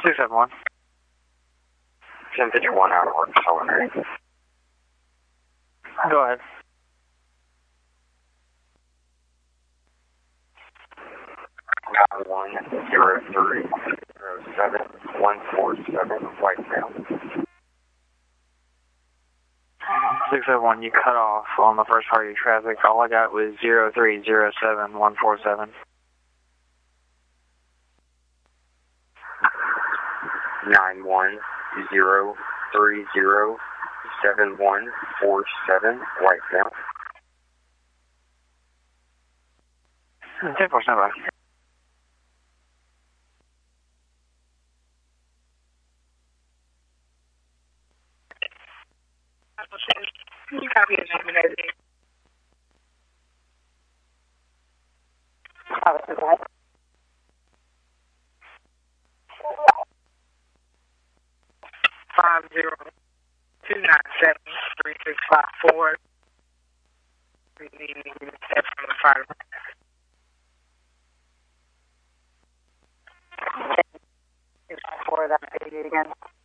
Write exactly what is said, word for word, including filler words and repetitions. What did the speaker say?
six seven one. ten fifty-one out of work, Solid. Go ahead. nine one zero three zero seven one four seven, Whitetail. six seven one, you cut off on the first part of your traffic. All I got was zero three zero seven one four seven. nine one zero three zero seven one four seven, Whitetail. ten four, stand by. Can you copy his name and everything? Five zero two nine seven three six five four. We need to step from the fire. Four, that eighty again.